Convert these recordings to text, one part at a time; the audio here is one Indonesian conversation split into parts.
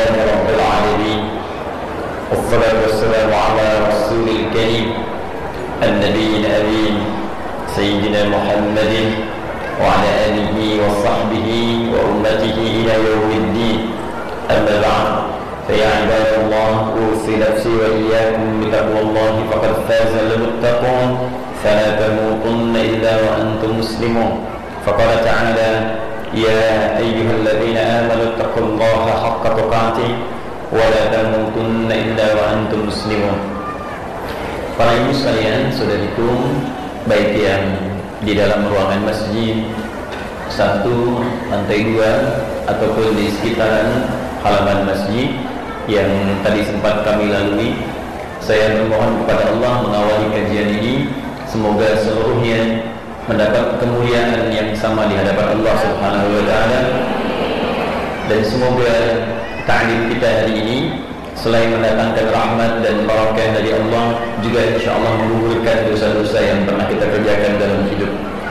لله رب العالمين، والصلاة والسلام على رسول الكريم النبي الأمين سيدنا محمد وعلى آله وصحبه وأمته إلى يوم الدين. أما بعد، فيا عباد الله، أوصي نفسي وإياكم بتقوى الله فقد فاز المتقون، فلا تموتن إلا وأنتم مسلمون. فقال تعالى: يا أيها الذين آمنوا اتقوا الله حق تقاته ولا تموتن إلا وأنتم مسلمون. Para ibu sekalian, saudariku, baik yang di dalam ruangan masjid 1, lantai 2, ataupun di sekitaran halaman masjid yang tadi sempat kami lalui, saya memohon kepada Allah mengawali kajian ini. Semoga seluruhnya mendapat kemuliaan yang sama di hadapan Allah Subhanahu wa Ta'ala, dan semoga ta'lim kita hari ini selain mendatangkan rahmat dan barakah dari Allah, juga insyaAllah menggugurkan dosa-dosa yang pernah kita kerjakan dalam hidup.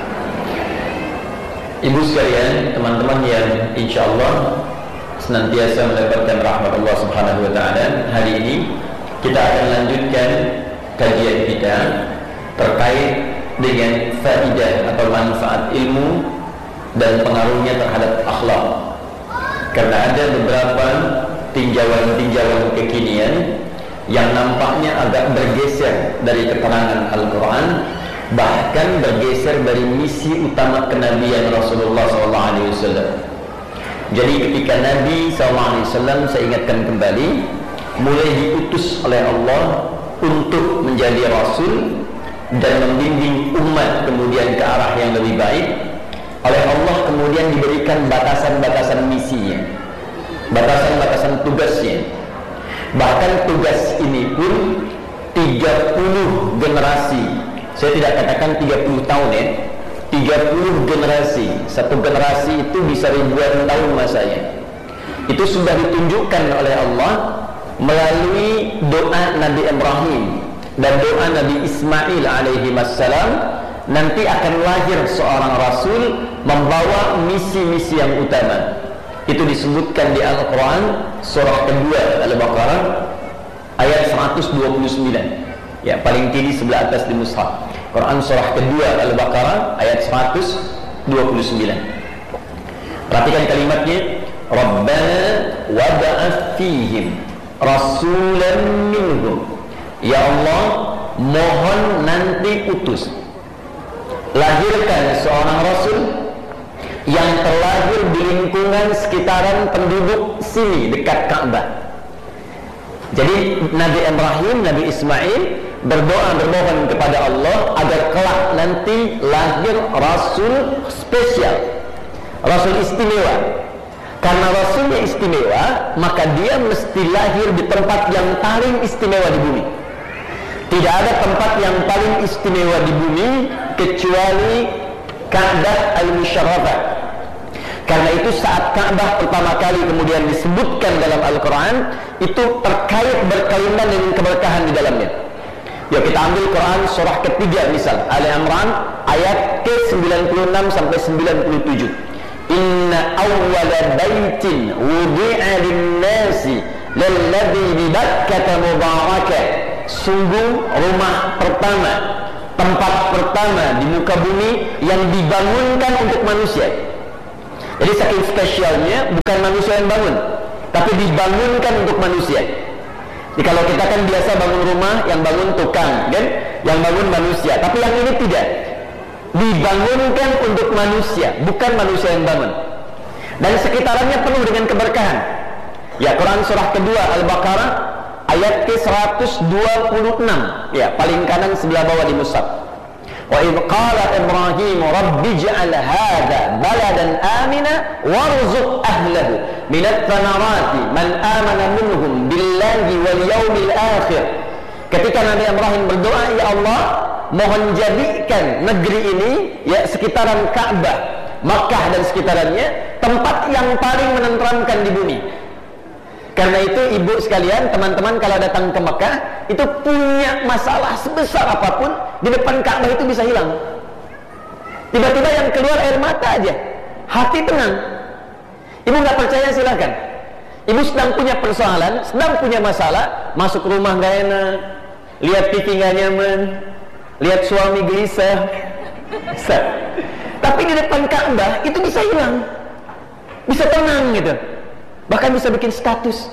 Ibu sekalian, teman-teman yang insyaAllah senantiasa mendapatkan rahmat Allah Subhanahu wa Ta'ala, hari ini kita akan lanjutkan kajian kita terkait dengan faidah atau manfaat ilmu dan pengaruhnya terhadap akhlak. Karena ada beberapa tinjauan-tinjauan kekinian yang nampaknya agak bergeser dari keterangan Al-Quran, bahkan bergeser dari misi utama kenabian Rasulullah SAW. Jadi ketika Nabi SAW, saya ingatkan kembali, mulai diutus oleh Allah untuk menjadi Rasul dan membimbing umat kemudian ke arah yang lebih baik, oleh Allah kemudian diberikan batasan-batasan misinya, batasan-batasan tugasnya. Bahkan tugas ini pun 30 generasi. Saya tidak katakan 30 tahun ya, 30 generasi. Satu generasi itu bisa ribuan tahun masanya. Itu sudah ditunjukkan oleh Allah melalui doa Nabi Ibrahim dan doa Nabi Ismail alaihi wassalam. Nanti akan lahir seorang Rasul membawa misi-misi yang utama. Itu disebutkan di Al-Quran surah kedua Al-Baqarah ayat 129. Ya, paling kiri sebelah atas di mushaf. Quran surah kedua Al-Baqarah ayat 129. Perhatikan kalimatnya, Rabbana wab'ats fihim rasulan minhum. Ya Allah, mohon nanti utus, lahirkan seorang Rasul yang terlahir di lingkungan sekitaran penduduk sini dekat Ka'bah. Jadi Nabi Ibrahim, Nabi Ismail bermohon kepada Allah agar kelak nanti lahir Rasul spesial, Rasul istimewa. Karena Rasulnya istimewa, maka dia mesti lahir di tempat yang paling istimewa di bumi. Tidak ada tempat yang paling istimewa di bumi kecuali Ka'bah Al-Musharrafah. Karena itu saat Ka'bah pertama kali kemudian disebutkan dalam Al-Quran, itu terkait berkaitan dengan keberkahan di dalamnya. Ya, kita ambil Quran surah ketiga misal Ali Imran ayat ke-96 sampai 97. Inna awwala baitin wudi'a lin-nasi lalladzi bi Bakkah mubarakah. Sungguh rumah pertama, tempat pertama di muka bumi yang dibangunkan untuk manusia. Jadi saking spesialnya, bukan manusia yang bangun, tapi dibangunkan untuk manusia. Jadi kalau kita kan biasa bangun rumah, yang bangun tukang, kan? Yang bangun manusia. Tapi yang ini tidak, dibangunkan untuk manusia, bukan manusia yang bangun. Dan sekitarannya penuh dengan keberkahan. Ya, Quran surah kedua Al-Baqarah ayat ke-126, ya, paling kanan sebelah bawah di mushaf. Wa idh qala Ibrahim rabbi ij'al hadha baladan amina warzuq ahlahu minat thamarati man amana minhum billahi wal yawmil akhir. Ketika Nabi Ibrahim berdoa, ya Allah, mohon jadikan negeri ini, ya, sekitaran Ka'bah, Makkah dan sekitarannya, tempat yang paling menenteramkan di bumi. Karena itu ibu sekalian, teman-teman kalau datang ke Mekah, itu punya masalah sebesar apapun, di depan Ka'bah itu bisa hilang. Tiba-tiba yang keluar air mata aja, hati tenang. Ibu nggak percaya silakan. Ibu sedang punya persoalan, sedang punya masalah, masuk rumah gak enak, lihat TV gak nyaman, lihat suami gelisah. Tapi di depan Ka'bah itu bisa hilang, bisa tenang gitu, bahkan bisa bikin status.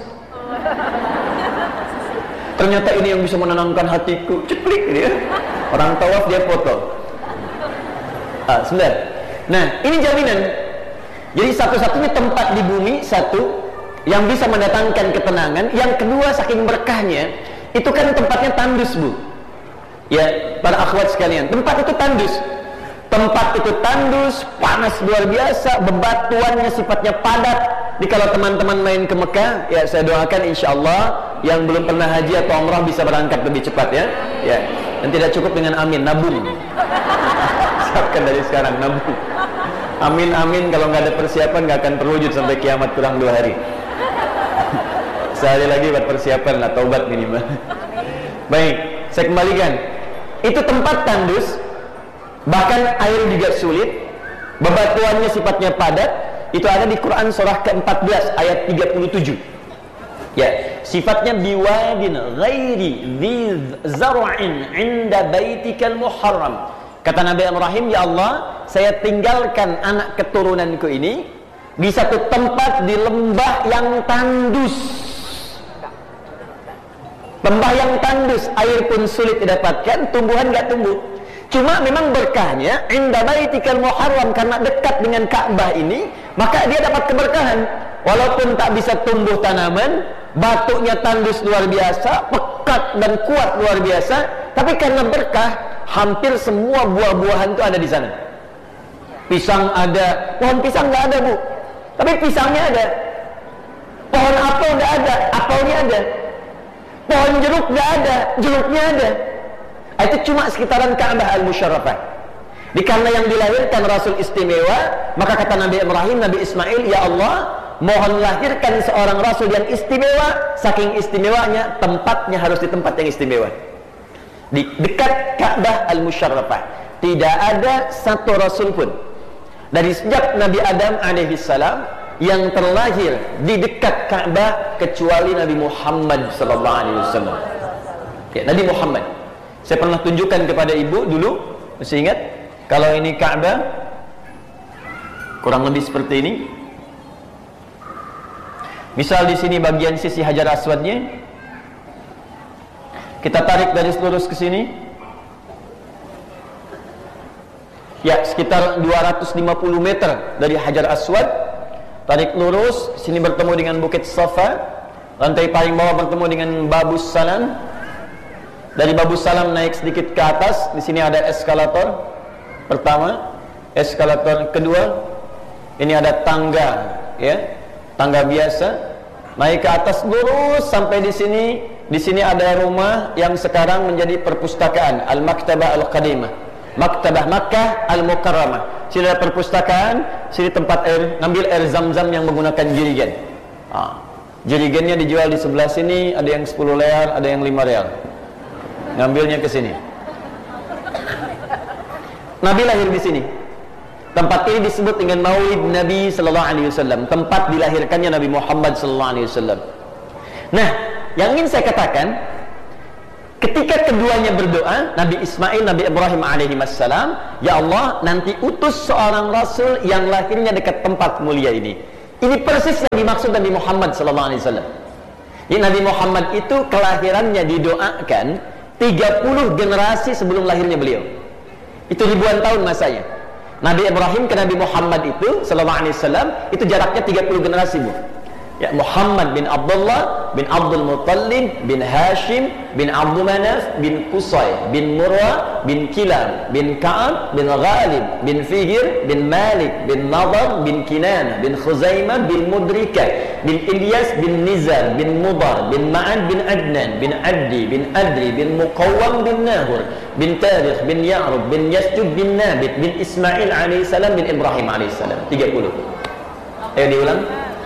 Ternyata ini yang bisa menenangkan hatiku, ceplik dia. Orang tawaf dia foto. Sebentar. Nah, ini jaminan. Jadi satu-satunya tempat di bumi, satu yang bisa mendatangkan ketenangan. Yang kedua, saking berkahnya, itu kan tempatnya tandus, Bu. Ya, para akhwat sekalian, tempat itu tandus. Tempat itu tandus, panas luar biasa, bebatuannya sifatnya padat. Jadi kalau teman-teman main ke Mekah, ya saya doakan insya Allah yang belum pernah haji atau umrah bisa berangkat lebih cepat ya. Ya, dan tidak cukup dengan amin, nabung. Siapkan dari sekarang, nabung. Amin amin, kalau nggak ada persiapan nggak akan terwujud sampai kiamat kurang 2 hari. Sehari lagi buat persiapan lah, taubat minimal. Baik, saya kembalikan. Itu tempat tandus. Bahkan air juga sulit, bebatuannya sifatnya padat. Itu ada di Quran surah ke-14 ayat 37. Ya, sifatnya biwadin ghairi dzi zar'in 'inda baitikal muharram. Kata Nabi Ibrahim, ya Allah, saya tinggalkan anak keturunanku ini di satu tempat di lembah yang tandus. Lembah yang tandus, air pun sulit didapatkan, tumbuhan nggak tumbuh. Cuma memang berkahnya inda baitikal muharram, karena dekat dengan Ka'bah ini, maka dia dapat keberkahan. Walaupun tak bisa tumbuh tanaman, batunya tandus luar biasa, pekat dan kuat luar biasa, tapi karena berkah, hampir semua buah-buahan itu ada di sana. Pisang ada, pohon pisang nggak ada, Bu, tapi pisangnya ada. Pohon apel nggak ada, apelnya ada. Pohon jeruk nggak ada, jeruknya ada. Itu cuma sekitaran Ka'bah al-Musyarrafah. Karena yang dilahirkan Rasul istimewa, maka kata Nabi Ibrahim, Nabi Ismail, ya Allah, mohon lahirkan seorang Rasul yang istimewa. Saking istimewanya, tempatnya harus di tempat yang istimewa, di dekat Ka'bah al-Musyarrafah. Tidak ada satu Rasul pun dari sejak Nabi Adam alaihissalam yang terlahir di dekat Ka'bah kecuali Nabi Muhammad sallallahu alaihi wasallam. Ya, Nabi Muhammad. Saya pernah tunjukkan kepada ibu dulu, masih ingat? Kalau ini Ka'bah, kurang lebih seperti ini. Misal di sini bagian sisi Hajar Aswadnya, kita tarik garis lurus ke sini. Ya, sekitar 250 meter dari Hajar Aswad. Tarik lurus, sini bertemu dengan Bukit Safa. Lantai paling bawah bertemu dengan Babus Salam. Dari Babus Salam naik sedikit ke atas, di sini ada eskalator pertama, eskalator kedua. Ini ada tangga, ya, tangga biasa. Naik ke atas lurus sampai di sini. Di sini ada rumah yang sekarang menjadi perpustakaan, Al-Maktabah Al-Qadimah, Maktabah Makkah Al-Mukarramah. Sini ada perpustakaan, sini tempat air, ngambil air zam-zam yang menggunakan jerigen. Jerigennya dijual di sebelah sini, ada yang 10 real, ada yang 5 real. Ngambilnya ke sini. Nabi lahir di sini. Tempat ini disebut dengan Maulid Nabi sallallahu alaihi wasallam, tempat dilahirkannya Nabi Muhammad sallallahu alaihi wasallam. Nah, yang ingin saya katakan, ketika keduanya berdoa, Nabi Ismail, Nabi Ibrahim alaihi wassalam, ya Allah, nanti utus seorang rasul yang lahirnya dekat tempat mulia ini. Ini persis yang dimaksud Nabi Muhammad sallallahu alaihi wasallam. Jadi Nabi Muhammad itu kelahirannya didoakan 30 generasi sebelum lahirnya beliau. Itu ribuan tahun masanya. Nabi Ibrahim ke Nabi Muhammad itu sallallahu alaihi wasallam itu jaraknya 30 generasi, Bu. Ya, Muhammad bin Abdullah bin Abdul Muttalib bin Hashim bin Abdul Manaf bin Qusay bin Murrah bin Kilab bin Ka'ab bin Ghalib bin Fihir bin Malik bin Nadar bin Kinana bin Khuzaimah bin Mudrika bin Ilyas bin Nizar bin Mudar bin Ma'ad bin Adnan bin Addi bin Adri bin Muqawwam bin Nahur bin Tarikh bin Ya'rub bin Yasjub bin Nabit bin Ismail alaihissalam bin Ibrahim alaihissalam. 30. Ayo diulang.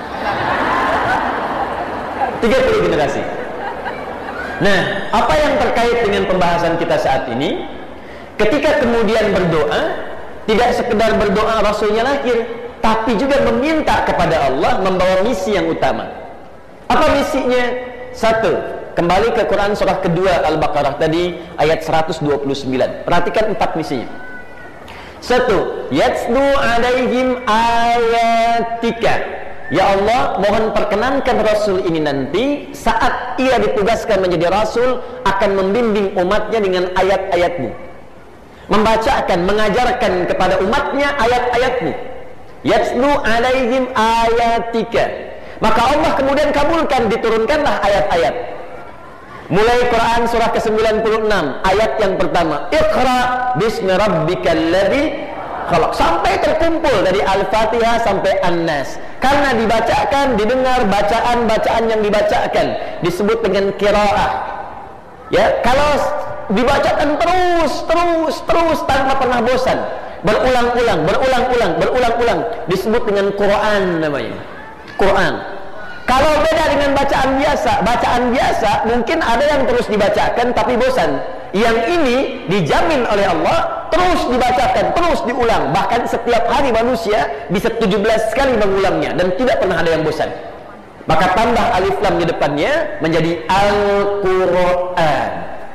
30 generasi. Nah, apa yang terkait dengan pembahasan kita saat ini? Ketika kemudian berdoa, tidak sekedar berdoa Rasulnya lahir, tapi juga meminta kepada Allah, membawa misi yang utama. Apa misinya? Satu, kembali ke Quran surah kedua Al-Baqarah tadi ayat 129. Perhatikan 4 misinya. Satu, yatslu alaihim ayatika. Ya Allah, mohon perkenankan Rasul ini nanti saat ia ditugaskan menjadi Rasul akan membimbing umatnya dengan ayat-ayatmu, membacakan, mengajarkan kepada umatnya ayat-ayatmu. Yatslu alaihim ayatika. Maka Allah kemudian kabulkan, diturunkanlah ayat-ayat. Mulai Quran surah ke-96 ayat yang pertama, Iqra bismi rabbikal ladzi khalaq, sampai terkumpul dari Al-Fatihah sampai An-Nas. Karena dibacakan, didengar bacaan-bacaan yang dibacakan disebut dengan qiraah. Ya, kalau dibacakan terus tanpa pernah bosan, berulang-ulang disebut dengan Quran namanya. Quran. Kalau beda dengan bacaan biasa mungkin ada yang terus dibacakan tapi bosan. Yang ini dijamin oleh Allah terus dibacakan, terus diulang. Bahkan setiap hari manusia bisa 17 kali mengulangnya dan tidak pernah ada yang bosan. Maka tambah alif lam di depannya menjadi Al-Quran.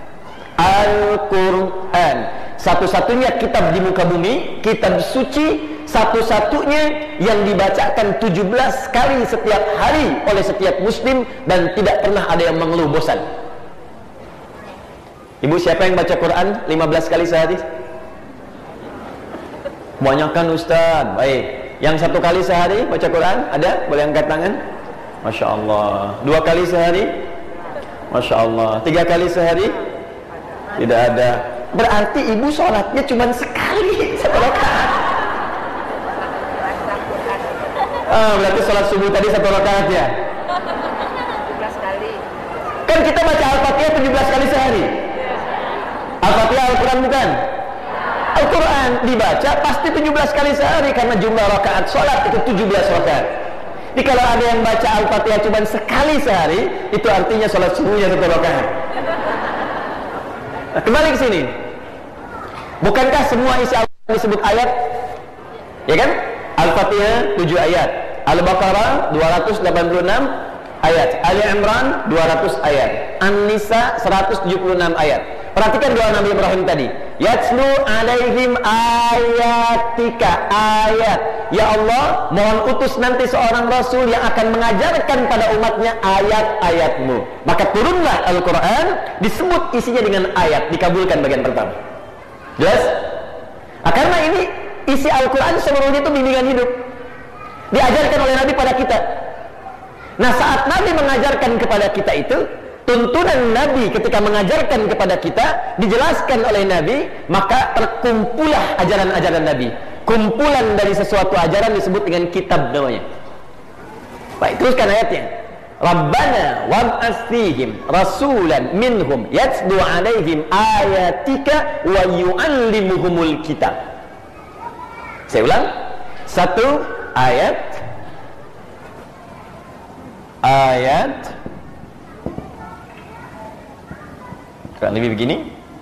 Al-Quran, satu-satunya kitab di muka bumi, kitab suci, satu-satunya yang dibacakan 17 kali setiap hari oleh setiap muslim dan tidak pernah ada yang mengeluh bosan. Ibu, siapa yang baca Quran 15 kali sehari? Kebanyakan Ustaz. Baik. Yang 1 kali sehari baca Quran? Ada? Boleh angkat tangan? Masya Allah. 2 kali sehari? Masya Allah. 3 kali sehari? Tidak ada. Berarti ibu sholatnya cuma sekali, 1 rakaat. Berarti sholat subuh tadi 1 rakaat ya? 17 kali. Kan kita baca Al-Fatihah 17 kali sehari. Al-Fatihah Al-Quran bukan? Al-Quran dibaca pasti 17 kali sehari karena jumlah rakaat sholat itu 17 rakaat. Jadi kalau ada yang baca Al-Fatihah cuma sekali sehari, itu artinya sholat subuhnya 1 rakaat. Nah, kembali ke sini. Bukankah semua isi Al-Quran disebut ayat? Ya kan? Al-Fatihah 7 ayat, Al-Baqarah 286 ayat, Ali Imran 200 ayat, An-Nisa 176 ayat. Perhatikan doa Nabi Ibrahim tadi. Yatslu alaihim ayatika, ayat. Ya Allah, mohon utus nanti seorang Rasul yang akan mengajarkan pada umatnya ayat-ayatmu. Maka turunlah Al-Quran, disebut isinya dengan ayat, dikabulkan bagian pertama. Jelas? Nah, karena ini isi Al-Quran seluruhnya itu bimbingan hidup, diajarkan oleh Nabi pada kita. Nah, saat Nabi mengajarkan kepada kita itu, tuntunan Nabi ketika mengajarkan kepada kita dijelaskan oleh Nabi, maka terkumpulah ajaran-ajaran Nabi. Kumpulan dari sesuatu ajaran disebut dengan kitab namanya. Baik, teruskan ayatnya. Rabbana wab'ats fihim rasulan minhum yatslu alaihim ayatika wa yu'allimuhumul kitab. Saya ulang. 1 ayat kurang lebih begini.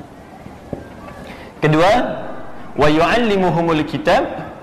Kedua, wa yu'allimuhumul kitab.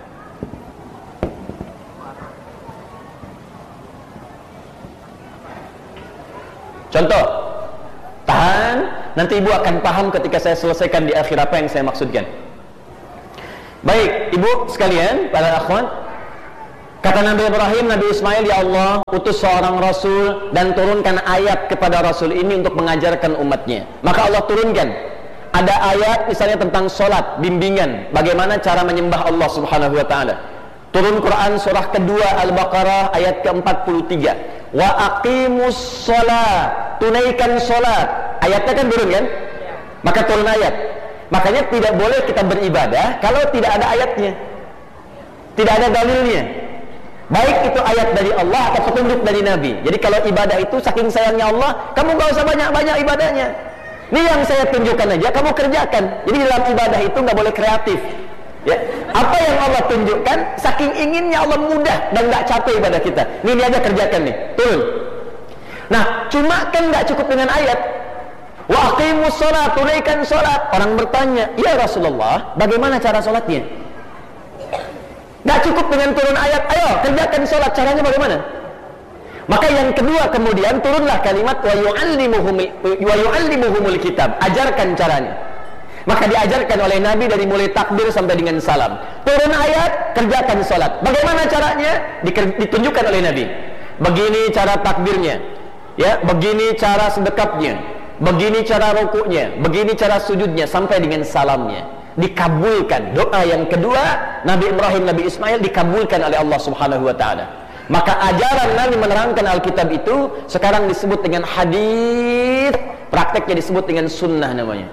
Contoh, tahan, nanti ibu akan paham ketika saya selesaikan di akhir apa yang saya maksudkan. Baik, ibu sekalian, para akhwat, kata Nabi Ibrahim, Nabi Ismail, ya Allah, utus seorang Rasul dan turunkan ayat kepada Rasul ini untuk mengajarkan umatnya. Maka Allah turunkan. Ada ayat misalnya tentang sholat, bimbingan, bagaimana cara menyembah Allah subhanahu wa ta'ala. Turun Quran surah kedua Al-Baqarah ayat ke-43. Wa aqimus sholat, tunaikan sholat. Ayatnya kan turun kan? Maka turun ayat. Makanya tidak boleh kita beribadah kalau tidak ada ayatnya, tidak ada dalilnya. Baik itu ayat dari Allah atau petunjuk dari Nabi. Jadi kalau ibadah itu saking sayangnya Allah, kamu gak usah banyak-banyak ibadahnya. Ini yang saya tunjukkan aja, kamu kerjakan. Jadi dalam ibadah itu gak boleh kreatif. Ya, apa yang Allah tunjukkan, saking inginnya Allah mudah dan gak capek ibadah kita. Ini aja kerjakan nih, turun. Nah, cuma kan gak cukup dengan ayat. Wa aqimus sholat, tunaikan sholat. Orang bertanya, ya Rasulullah, bagaimana cara sholatnya? Gak cukup dengan turun ayat, ayo kerjakan sholat, caranya bagaimana? Maka yang kedua kemudian turunlah kalimat wa yu'allimuhumul kitab, ajarkan caranya. Maka diajarkan oleh Nabi dari mulai takbir sampai dengan salam. Turun ayat, kerjakan salat. Bagaimana caranya? Ditunjukkan oleh Nabi. Begini cara takbirnya, ya, begini cara sedekapnya, begini cara rukuknya, begini cara sujudnya sampai dengan salamnya. Dikabulkan. Doa yang kedua Nabi Ibrahim, Nabi Ismail dikabulkan oleh Allah Subhanahu wa taala. Maka ajaran Nabi menerangkan Alkitab itu sekarang disebut dengan hadis, prakteknya disebut dengan sunnah namanya.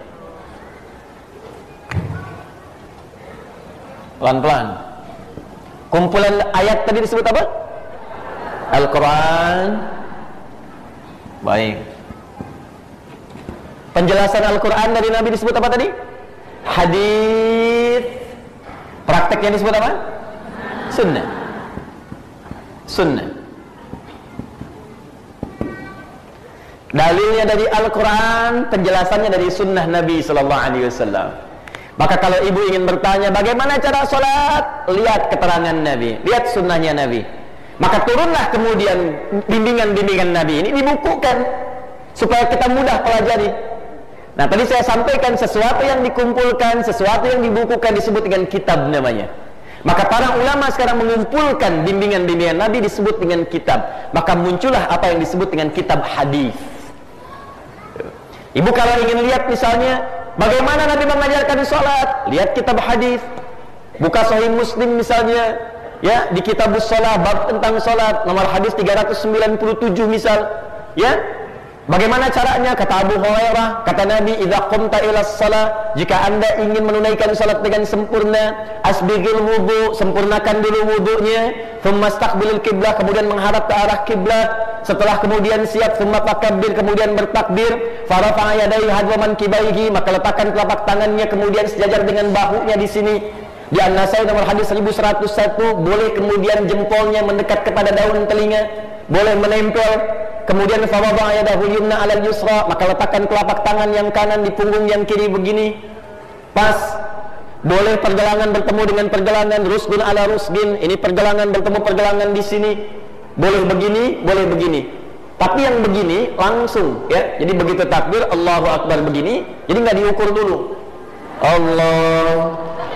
Pelan-pelan. Kumpulan ayat tadi disebut apa? Al-Quran. Baik. Penjelasan Al-Quran dari Nabi disebut apa tadi? Hadis. Prakteknya disebut apa? Sunnah. Sunnah. Dalilnya dari Al-Quran, penjelasannya dari sunnah Nabi SAW. Maka kalau ibu ingin bertanya bagaimana cara sholat, lihat keterangan Nabi, lihat sunnahnya Nabi. Maka turunlah kemudian bimbingan-bimbingan Nabi ini dibukukan supaya kita mudah pelajari. Nah, tadi saya sampaikan sesuatu yang dikumpulkan, sesuatu yang dibukukan disebut dengan kitab namanya. Maka para ulama sekarang mengumpulkan bimbingan-bimbingan Nabi disebut dengan kitab. Maka muncullah apa yang disebut dengan kitab hadis. Ibu kalau ingin lihat misalnya bagaimana Nabi mengajarkan sholat, lihat kitab hadis. Buka Sahih Muslim misalnya, ya, di Kitabus Shalah bab tentang sholat nomor hadis 397 misal, ya. Bagaimana caranya? Kata Abu Hurairah, kata Nabi, idza qumta ila shalah, jika Anda ingin menunaikan salat dengan sempurna, asbighil wudu, sempurnakan dulu wudunya, thumma istaqbilil qiblah, kemudian menghadap ke arah kiblat, setelah kemudian siap, thumma takabbir, kemudian bertakbir, farafa'a yadayhi hadwa mankibaihi, maka letakkan telapak tangannya kemudian sejajar dengan bahunya di sini. Di An-Nasai nomor hadis 1101, boleh kemudian jempolnya mendekat kepada daun telinga, boleh menempel. Kemudian fawada'a yadahu yumna 'alal yusra, maka letakkan telapak tangan yang kanan di punggung yang kiri begini. Pas. Boleh pergelangan bertemu dengan pergelangan, rusgun ala rusgin, ini pergelangan bertemu pergelangan di sini. Boleh begini, boleh begini. Tapi yang begini langsung, ya. Jadi begitu takbir Allahu Akbar begini, jadi nggak diukur dulu. Allah.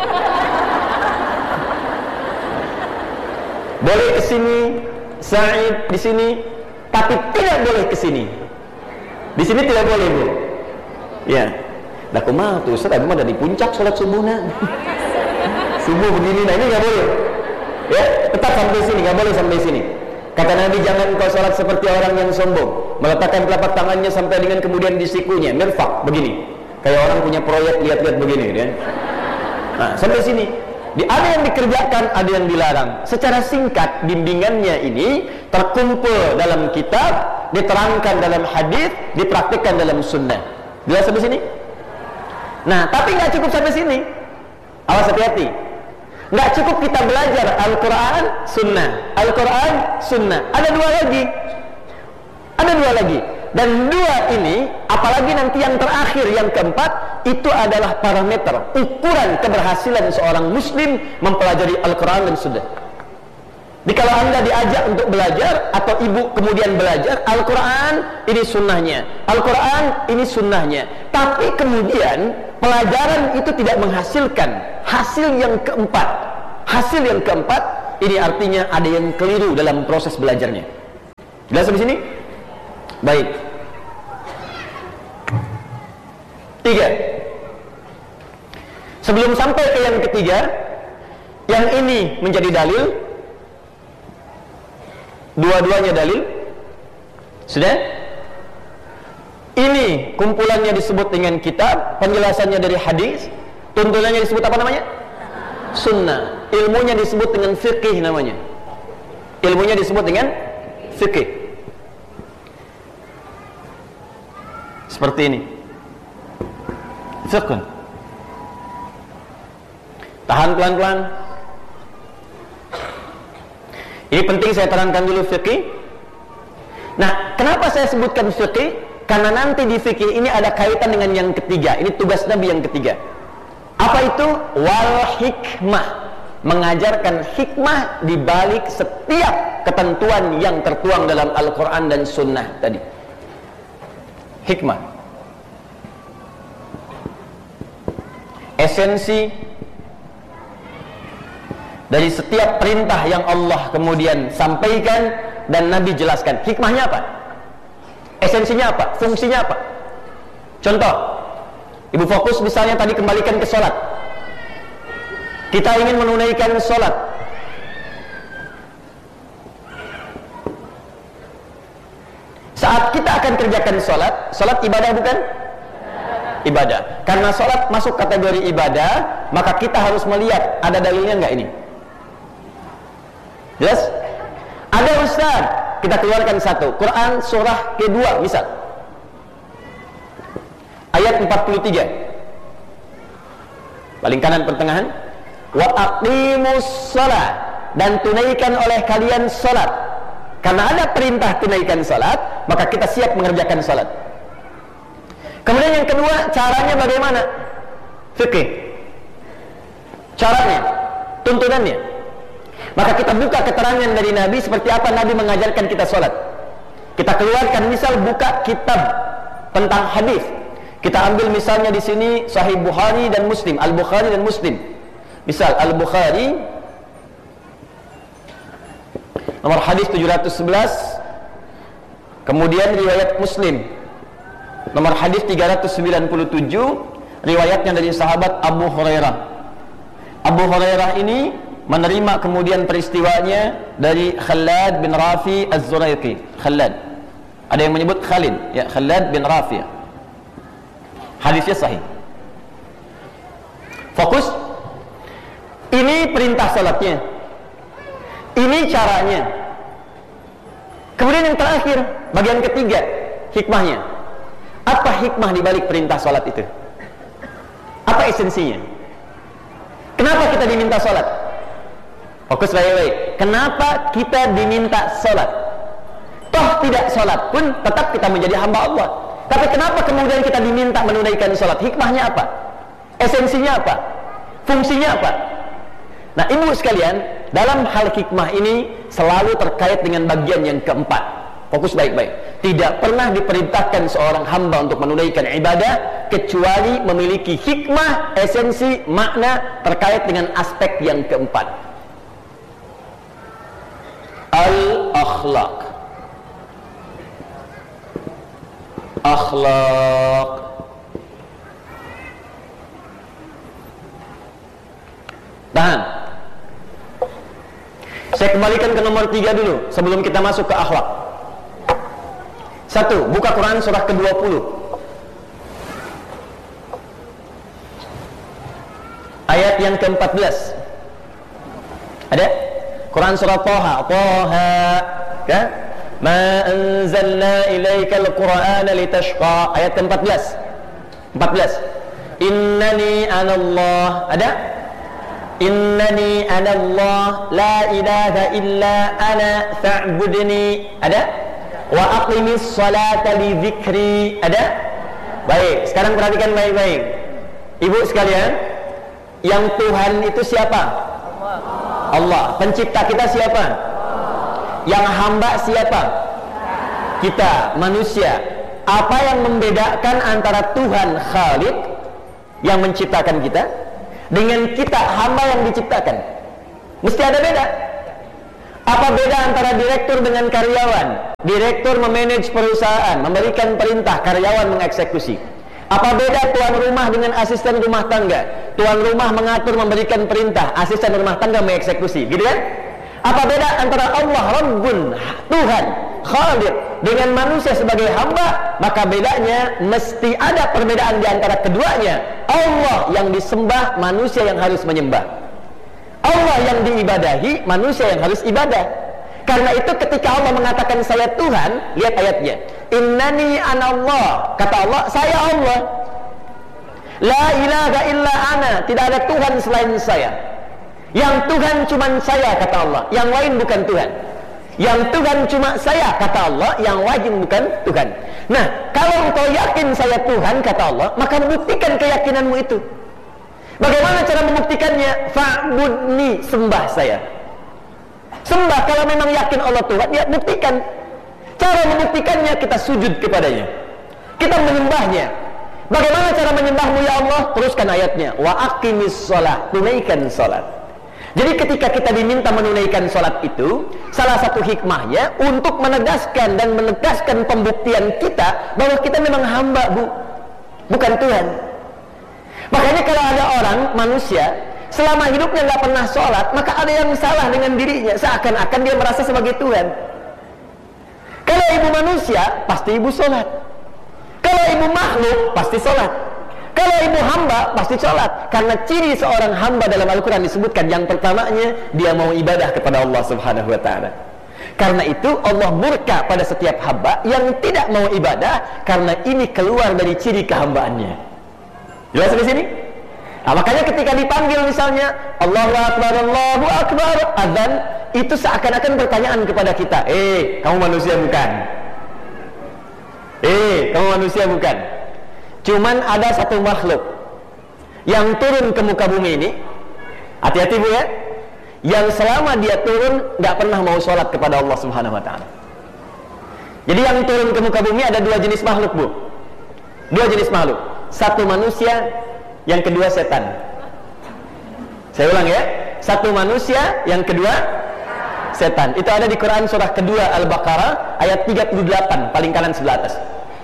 Boleh ke sini, Sa'id di sini, tapi tidak boleh ke sini. Di sini tidak boleh, Bu. Ya. Dah kumaha tuh, Ustaz, aku mah dari puncak salat subuhna. Subuh begini, nah ini enggak boleh. Ya, tetap sampai sini, enggak boleh sampai sini. Kata Nabi, jangan kau salat seperti orang yang sombong, meletakkan telapak tangannya sampai dengan kemudian di sikunya, mirfaq begini. Kayak orang punya proyek lihat-lihat begini, ya. Nah, sampai sini. Ada yang dikerjakan, ada yang dilarang. Secara singkat, bimbingannya ini terkumpul dalam kitab, diterangkan dalam hadis, dipraktikkan dalam sunnah. Jelas sampai sini? Nah, tapi nggak cukup sampai sini. Awas, hati-hati. Nggak cukup kita belajar Al-Quran, sunnah. Al-Quran, sunnah. Ada dua lagi. Ada dua lagi. Dan dua ini, apalagi nanti yang terakhir, yang keempat, itu adalah parameter, ukuran keberhasilan seorang muslim mempelajari Al-Quran dan sunnah. Jadi kalau Anda diajak untuk belajar, atau ibu kemudian belajar, Al-Quran ini sunnahnya, Al-Quran ini sunnahnya. Tapi kemudian pelajaran itu tidak menghasilkan hasil yang keempat. Hasil yang keempat, ini artinya ada yang keliru dalam proses belajarnya. Jelas di sini? Baik. 3. Sebelum sampai ke yang ketiga, yang ini menjadi dalil, dua-duanya dalil. Sudah? Ini kumpulannya disebut dengan kitab, penjelasannya dari hadis, tuntunannya disebut apa namanya? Sunnah. Ilmunya disebut dengan fiqih namanya. Ilmunya disebut dengan fiqih. Seperti ini. Fiqh. Tahan pelan-pelan. Ini penting saya terangkan dulu fiqih. Nah, kenapa saya sebutkan fiqih? Karena nanti di fiqih ini ada kaitan dengan yang ketiga. Ini tugas Nabi yang ketiga. Apa itu? Wal hikmah. mengajarkan hikmah di balik setiap ketentuan yang tertuang dalam Al-Quran dan Sunnah tadi. Hikmah, esensi dari setiap perintah yang Allah kemudian sampaikan dan Nabi jelaskan. Hikmahnya apa? Esensinya apa? Fungsinya apa? Contoh, ibu fokus misalnya tadi kembalikan ke sholat. Kita ingin menunaikan sholat. Saat kita akan kerjakan sholat, sholat ibadah bukan? Ibadah. Karena sholat masuk kategori ibadah, maka kita harus melihat ada dalilnya nggak ini. Jelas? Ada Ustaz, kita keluarkan satu. Quran surah kedua misal, ayat 43, paling kanan pertengahan. Wa aqimus shalah, dan tunaikan oleh kalian salat. Karena ada perintah tunaikan salat, maka kita siap mengerjakan salat. Kemudian yang kedua, caranya bagaimana? Fikih. Caranya, tuntunannya. Maka kita buka keterangan dari Nabi seperti apa Nabi mengajarkan kita salat. Kita keluarkan misal buka kitab tentang hadis. Kita ambil misalnya di sini Sahih Bukhari dan Muslim, Al-Bukhari dan Muslim. Misal Al-Bukhari nomor hadis 711, kemudian riwayat Muslim nomor hadis 397, riwayatnya dari sahabat Abu Hurairah. Abu Hurairah ini menerima kemudian peristiwanya dari Khalad bin Rafi Az-Zuraiqi. Khalad, ada yang menyebut Khalid, ya, Khalad bin Rafi. Hadisnya sahih. Fokus. Ini perintah salatnya, ini caranya. Kemudian yang terakhir, bagian ketiga, hikmahnya. Apa hikmah di balik perintah salat itu? Apa esensinya? Kenapa kita diminta salat? Fokus baik-baik. Kenapa kita diminta salat? Toh tidak salat pun tetap kita menjadi hamba Allah. Tapi kenapa kemudian kita diminta menunaikan salat? Hikmahnya apa? Esensinya apa? Fungsinya apa? Nah, ibu sekalian, dalam hal hikmah ini selalu terkait dengan bagian yang keempat. Fokus baik-baik. Tidak pernah diperintahkan seorang hamba untuk menunaikan ibadah kecuali memiliki hikmah, esensi, makna terkait dengan aspek yang keempat. Al-akhlaq. Akhlaq. Tahan. Saya kembalikan ke nomor 3 dulu sebelum kita masuk ke akhlak. 1. Buka Quran surah ke-20, ayat yang ke-14. Ada? Quran surah Taha. Taha, kan? Ma anzalna ilaikal Qur'ana litashqa. Ayat ke-14. 14. Innani anallah. Ada? Innani anallah la ilaha illa ana fa'budni. Ada? Wa aqimis salata li dzikri. Ada? Baik, sekarang perhatikan baik-baik. Ibu sekalian, yang Tuhan itu siapa? Allah. Pencipta kita siapa? Yang hamba siapa? Kita, manusia. Apa yang membedakan antara Tuhan Khalik yang menciptakan kita dengan kita hamba yang diciptakan? Mesti ada beda. Apa beda antara direktur dengan karyawan? Direktur memanage perusahaan, memberikan perintah, karyawan mengeksekusi. Apa beda tuan rumah dengan asisten rumah tangga? Tuan rumah mengatur, memberikan perintah, asisten rumah tangga mengeksekusi, gitu kan? Apa beda antara Allah Rabbun, Tuhan Khalik, dengan manusia sebagai hamba? Maka bedanya mesti ada perbedaan di antara keduanya. Allah yang disembah, manusia yang harus menyembah. Allah yang diibadahi, manusia yang harus ibadah. Karena itu ketika Allah mengatakan saya Tuhan, lihat ayatnya. Innani anallah. Kata Allah, saya Allah. La ilaha illa ana. Tidak ada Tuhan selain saya. Yang Tuhan cuma saya, kata Allah. Yang lain bukan Tuhan. Yang Tuhan cuma saya, kata Allah. Yang lain bukan Tuhan. Nah, kalau engkau yakin saya Tuhan, kata Allah, maka buktikan keyakinanmu itu. Bagaimana cara membuktikannya? Fa'budni, sembah saya. Sembah, kalau memang yakin Allah Tuhan, ya buktikan. Cara membuktikannya, kita sujud kepadanya, kita menyembahnya. Bagaimana cara menyembahmu ya Allah? Teruskan ayatnya, wa aqimis sholat, tunaikan sholat. Jadi ketika kita diminta menunaikan sholat itu, salah satu hikmahnya untuk menegaskan dan menegaskan pembuktian kita bahwa kita memang hamba, bukan Tuhan. Makanya kalau ada orang, manusia, selama hidupnya nggak pernah sholat, maka ada yang salah dengan dirinya, seakan-akan dia merasa sebagai Tuhan. Kalau ibu manusia, pasti ibu sholat. Kalau ibu makhluk, pasti sholat. Kalau ibu hamba, pasti sholat. Karena ciri seorang hamba dalam Al-Quran disebutkan, yang pertamanya, dia mau ibadah kepada Allah Subhanahu wa Ta'ala. Karena itu Allah murka pada setiap hamba yang tidak mau ibadah, karena ini keluar dari ciri kehambaannya. Jelas di sini? Nah, makanya ketika dipanggil misalnya Allahu Akbar, azan, itu seakan-akan pertanyaan kepada kita, kamu manusia bukan? Kamu manusia bukan? Cuman ada satu makhluk yang turun ke muka bumi ini, hati-hati bu ya, yang selama dia turun gak pernah mau sholat kepada Allah Subhanahu wa Ta'ala. Jadi yang turun ke muka bumi ada dua jenis makhluk bu, dua jenis makhluk. Satu manusia, yang kedua setan. Saya ulang ya, satu manusia, yang kedua setan. Itu ada di Quran surah kedua Al-Baqarah ayat 38, paling kanan sebelah atas.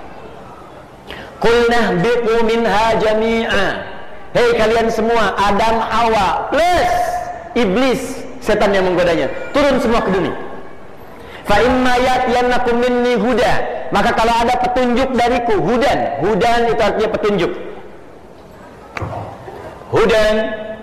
Qulna biqu minha jami'a. Hei kalian semua, Adam, Hawa plus iblis, setan yang menggodanya, turun semua ke bumi. Fa imma ya'tiyannakum minni huda, maka kalau ada petunjuk dariku, hudan itu artinya petunjuk. Hudan,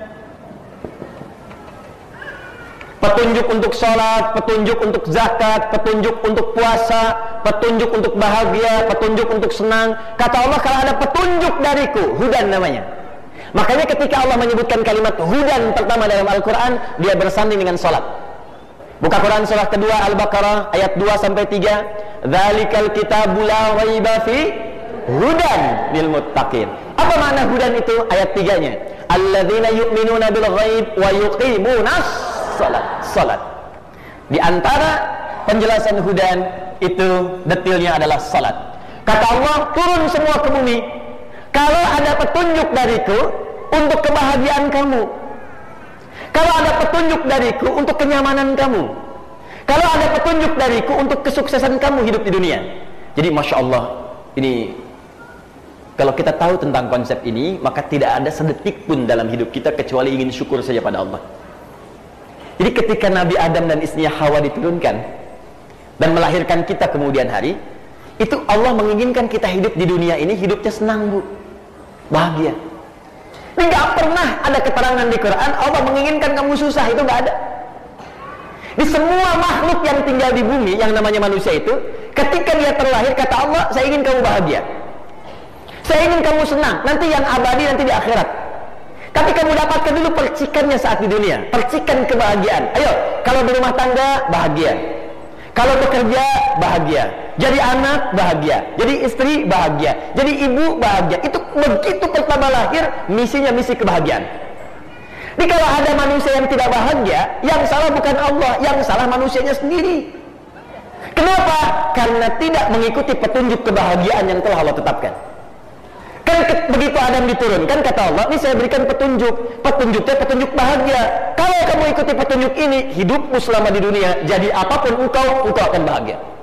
petunjuk untuk sholat, petunjuk untuk zakat, petunjuk untuk puasa, petunjuk untuk bahagia, petunjuk untuk senang. Kata Allah, kalau ada petunjuk dariku, hudan namanya. Makanya ketika Allah menyebutkan kalimat hudan pertama dalam Al-Quran, dia bersanding dengan sholat. Buka Quran surah kedua Al-Baqarah ayat 2-3. Dzalikal kitabu la raiba fi hudan lil muttaqin. Apa makna hudan itu? Ayat 3-nya. Alladzina yu'minuna bil ghaib wa yuqimunas salat. Di antara penjelasan hudan itu detailnya adalah salat. Kata Allah, turun semua ke bumi. Kalau ada petunjuk dariku untuk kebahagiaan kamu, kalau ada petunjuk dariku untuk kenyamanan kamu, kalau ada petunjuk dariku untuk kesuksesan kamu hidup di dunia. Jadi Masya Allah, ini kalau kita tahu tentang konsep ini, maka tidak ada sedetik pun dalam hidup kita kecuali ingin syukur saja pada Allah. Jadi ketika Nabi Adam dan istrinya Hawa diturunkan dan melahirkan kita kemudian hari, itu Allah menginginkan kita hidup di dunia ini hidupnya senang bu, bahagia. Ini gak pernah ada keterangan di Quran Allah menginginkan kamu susah, itu gak ada. Di semua makhluk yang tinggal di bumi yang namanya manusia itu, ketika dia terlahir kata Allah, saya ingin kamu bahagia, saya ingin kamu senang, nanti yang abadi nanti di akhirat. Tapi kamu dapatkan dulu percikannya saat di dunia, percikan kebahagiaan. Ayo, kalau berumah tangga bahagia, kalau bekerja bahagia, jadi anak bahagia, jadi istri bahagia, jadi ibu bahagia. Itu begitu pertama lahir, misinya misi kebahagiaan. Jadi kalau ada manusia yang tidak bahagia, yang salah bukan Allah, yang salah manusianya sendiri. Kenapa? Karena tidak mengikuti petunjuk kebahagiaan yang telah Allah tetapkan. Kan begitu Adam diturunkan, kata Allah, ini saya berikan petunjuk, petunjuknya petunjuk bahagia. Kalau kamu ikuti petunjuk ini, hidupmu selama di dunia, jadi apapun engkau akan bahagia.